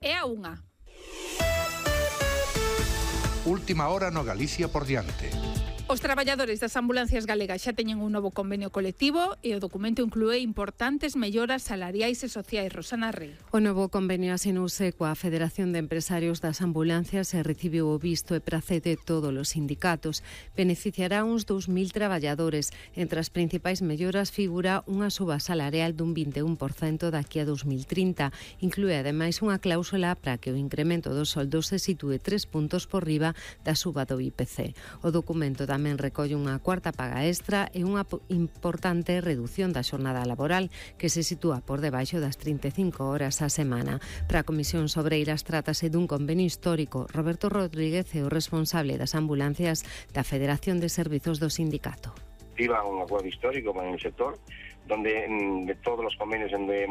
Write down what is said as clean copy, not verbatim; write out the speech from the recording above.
e a 1. Última hora no Galicia por diante. Os traballadores das ambulancias galegas xa teñen un novo convenio colectivo e o documento inclúe importantes melloras salariais e sociais. Rosana Rey. O novo convenio asinouse coa Federación de Empresarios das Ambulancias e recibiu o visto e prazer de todos os sindicatos. Beneficiará uns 2.000 traballadores. Entre as principais melloras figura unha suba salarial dun 21% daqui a 2030. Inclúe ademais unha cláusula para que o incremento dos soldos se sitúe 3 puntos por riba da suba do IPC. O documento tamén recolle unha cuarta paga extra e unha importante redución da xornada laboral que se sitúa por debaixo das 35 horas á semana. Para a Comisión Obreiras trátase dun convenio histórico. Roberto Rodríguez é o responsable das ambulancias da Federación de Servizos do sindicato. Iba un acuerdo histórico con el sector, donde de todos los convenios